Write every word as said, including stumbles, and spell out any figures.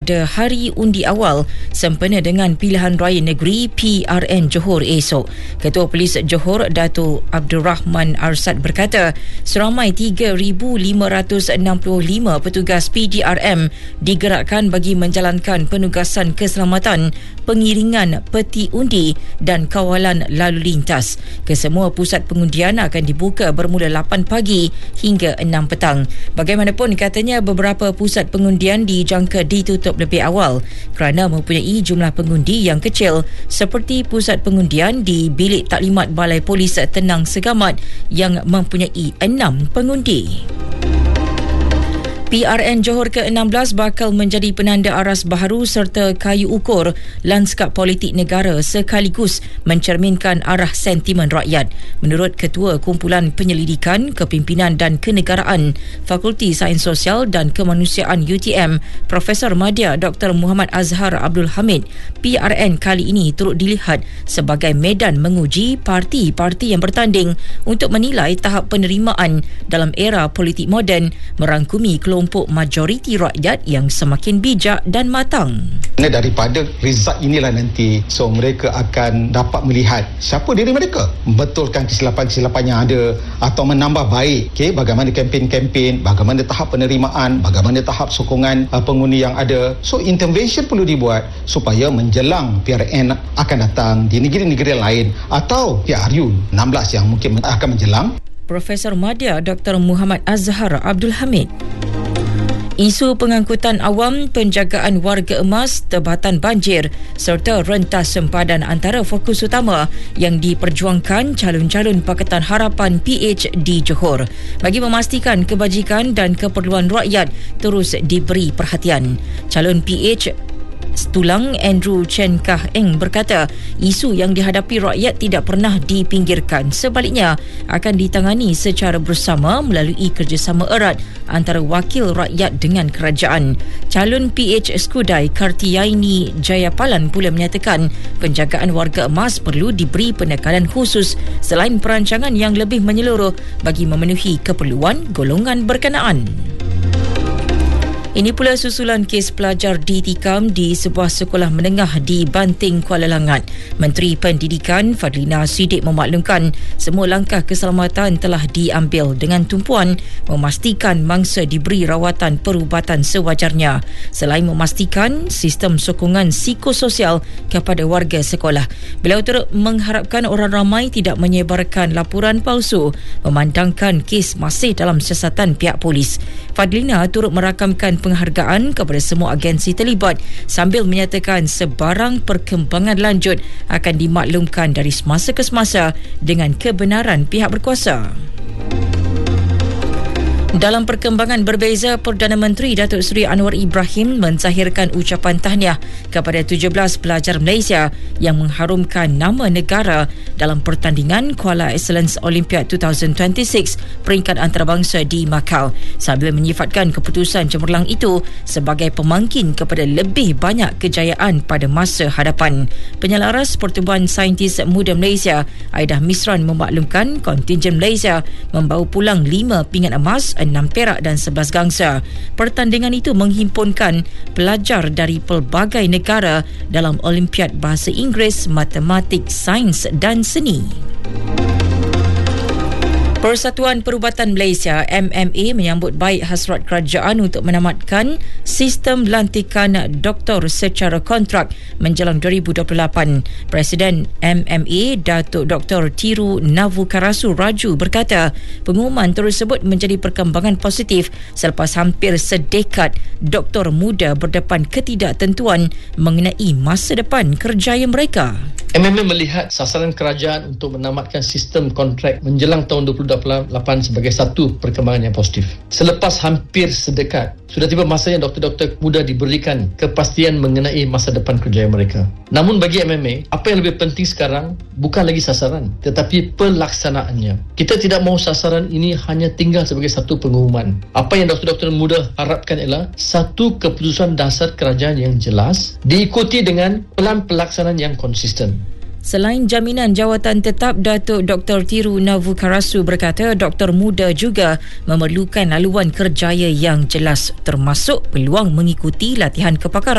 pada hari undi awal sempena dengan pilihan raya negeri P R N Johor esok. Ketua Polis Johor Dato' Abdul Rahman Arsad berkata seramai tiga ribu lima ratus enam puluh lima petugas P D R M digerakkan bagi menjalankan penugasan keselamatan, pengiringan peti undi dan kawalan lalu lintas. Kesemua pusat pengundian akan dibuka bermula lapan pagi hingga enam petang. Bagaimanapun, katanya beberapa pusat pengundian dijangka ditutup lebih awal kerana mempunyai jumlah pengundi yang kecil, seperti pusat pengundian di bilik taklimat Balai Polis Tenang Segamat yang mempunyai enam pengundi. P R N Johor ke enam belas bakal menjadi penanda aras baharu serta kayu ukur lanskap politik negara sekaligus mencerminkan arah sentimen rakyat. Menurut Ketua Kumpulan Penyelidikan, Kepimpinan dan Kenegaraan Fakulti Sains Sosial dan Kemanusiaan U T M, Profesor Madya Doktor Muhammad Azhar Abdul Hamid, P R N kali ini turut dilihat sebagai medan menguji parti-parti yang bertanding untuk menilai tahap penerimaan dalam era politik moden, merangkumi kelompok kelompok majoriti rakyat yang semakin bijak dan matang. Daripada result inilah nanti so mereka akan dapat melihat siapa diri mereka, membetulkan kesilapan-kesilapan yang ada atau menambah baik okay, bagaimana kempen-kempen, bagaimana tahap penerimaan, bagaimana tahap sokongan uh, pengundi yang ada. So intervention perlu dibuat supaya menjelang P R N akan datang di negeri-negeri lain atau P R U enam belas yang mungkin akan menjelang. Profesor Madya Doktor Muhammad Azhar Abdul Hamid. Isu pengangkutan awam, penjagaan warga emas, tebatan banjir serta rentas sempadan antara fokus utama yang diperjuangkan calon-calon Pakatan Harapan P H di Johor bagi memastikan kebajikan dan keperluan rakyat terus diberi perhatian. Calon P H Tulang Andrew Chen Kah Eng berkata isu yang dihadapi rakyat tidak pernah dipinggirkan, sebaliknya akan ditangani secara bersama melalui kerjasama erat antara wakil rakyat dengan kerajaan. Calon P H Skudai Kartiaini Jayapalan pula menyatakan penjagaan warga emas perlu diberi penekanan khusus selain perancangan yang lebih menyeluruh bagi memenuhi keperluan golongan berkenaan. Ini pula susulan kes pelajar ditikam di sebuah sekolah menengah di Banting, Kuala Langat. Menteri Pendidikan Fadlina Siddiq memaklumkan semua langkah keselamatan telah diambil dengan tumpuan memastikan mangsa diberi rawatan perubatan sewajarnya, selain memastikan sistem sokongan psikososial kepada warga sekolah. Beliau turut mengharapkan orang ramai tidak menyebarkan laporan palsu memandangkan kes masih dalam siasatan pihak polis. Fadlina turut merakamkan penghargaan kepada semua agensi terlibat sambil menyatakan sebarang perkembangan lanjut akan dimaklumkan dari semasa ke semasa dengan kebenaran pihak berkuasa. Dalam perkembangan berbeza, Perdana Menteri Datuk Seri Anwar Ibrahim menzahirkan ucapan tahniah kepada tujuh belas pelajar Malaysia yang mengharumkan nama negara dalam pertandingan Kuala Excellence Olympiad dua ribu dua puluh enam peringkat antarabangsa di Macau, sambil menyifatkan keputusan cemerlang itu sebagai pemangkin kepada lebih banyak kejayaan pada masa hadapan. Penyelaras Pertubuhan Saintis Muda Malaysia, Aidah Misran, memaklumkan kontingen Malaysia membawa pulang lima pingat emas, enam perak dan sebelas gangsa. Pertandingan itu menghimpunkan pelajar dari pelbagai negara dalam Olimpiad Bahasa Inggeris, Matematik, Sains dan Seni. Persatuan Perubatan Malaysia M M A menyambut baik hasrat kerajaan untuk menamatkan sistem lantikan doktor secara kontrak menjelang dua ribu dua puluh lapan. Presiden M M A Datuk Doktor Tiru Navukarasu Raju berkata pengumuman tersebut menjadi perkembangan positif selepas hampir sedekad doktor muda berdepan ketidaktentuan mengenai masa depan kerjaya mereka. M M A melihat sasaran kerajaan untuk menamatkan sistem kontrak menjelang tahun dua ribu dua puluh lapan sebagai satu perkembangan yang positif. Selepas hampir sedekat, sudah tiba masanya doktor-doktor muda diberikan kepastian mengenai masa depan kerjaya mereka. Namun bagi M M A, apa yang lebih penting sekarang bukan lagi sasaran, tetapi pelaksanaannya. Kita tidak mahu sasaran ini hanya tinggal sebagai satu pengumuman. Apa yang doktor-doktor muda harapkan ialah satu keputusan dasar kerajaan yang jelas, diikuti dengan pelan pelaksanaan yang konsisten. Selain jaminan jawatan tetap, Datuk Doktor Tiru Navukarasu berkata doktor muda juga memerlukan laluan kerjaya yang jelas, termasuk peluang mengikuti latihan kepakaran